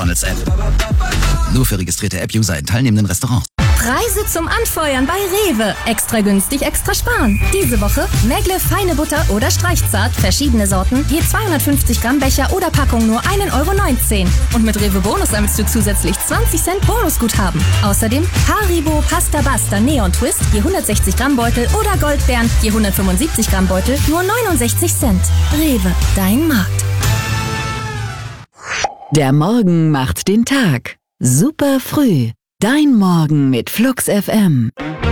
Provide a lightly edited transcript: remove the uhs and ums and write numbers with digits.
McDonald's-App. Nur für registrierte App-User in teilnehmenden Restaurants. Preise zum Anfeuern bei Rewe. Extra günstig, extra sparen. Diese Woche Megle feine Butter oder Streichzart, verschiedene Sorten, je 250 Gramm Becher oder Packung nur 1,19 €. Und mit Rewe Bonus sammelst du zusätzlich 20 Cent Bonusguthaben. Außerdem Haribo Pasta Basta Neon Twist, je 160 Gramm Beutel oder Goldbeeren, je 175 Gramm Beutel, nur 69 Cent. Rewe, dein Markt. Der Morgen macht den Tag. Super früh. Dein Morgen mit Flux FM.